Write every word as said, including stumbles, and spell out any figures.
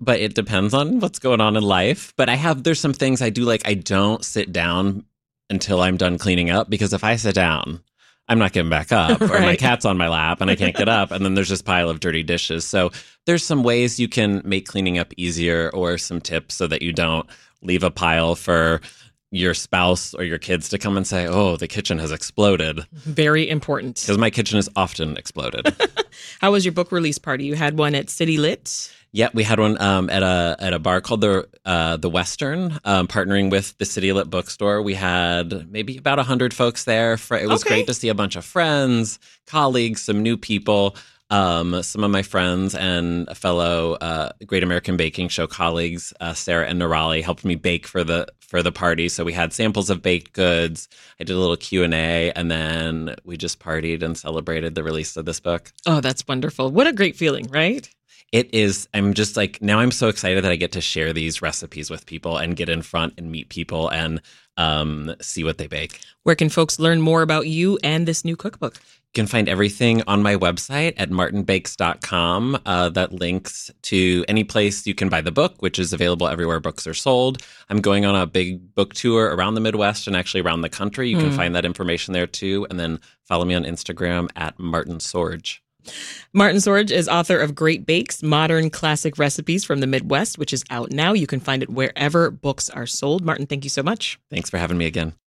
but it depends on what's going on in life. But I have, there's some things I do like. I don't sit down until I'm done cleaning up, because if I sit down, I'm not getting back up, or Right. my cat's on my lap and I can't get up. And then there's this pile of dirty dishes. So there's some ways you can make cleaning up easier, or some tips so that you don't leave a pile for your spouse or your kids to come and say, oh, the kitchen has exploded. Very important. Because my kitchen is often exploded. How was your book release party? You had one at City Lit? Yeah, we had one um, at a at a bar called the uh, the Western, um, partnering with the City Lit Bookstore. We had maybe about a hundred folks there. For, it was Okay. great to see a bunch of friends, colleagues, some new people. Um, some of my friends and fellow uh, Great American Baking Show colleagues, uh, Sarah and Nirali, helped me bake for the for the party. So we had samples of baked goods. I did a little Q and A, and then we just partied and celebrated the release of this book. Oh, that's wonderful. What a great feeling, right? It is. I'm just like, now I'm so excited that I get to share these recipes with people and get in front and meet people and um, see what they bake. Where can folks learn more about you and this new cookbook? You can find everything on my website at martin bakes dot com. Uh, that links to any place you can buy the book, which is available everywhere books are sold. I'm going on a big book tour around the Midwest and actually around the country. You can Mm. find that information there too. And then follow me on Instagram at Martin Sorge. Martin Sorge is author of Great Bakes, Modern Classic Recipes from the Midwest, which is out now. You can find it wherever books are sold. Martin, thank you so much. Thanks for having me again.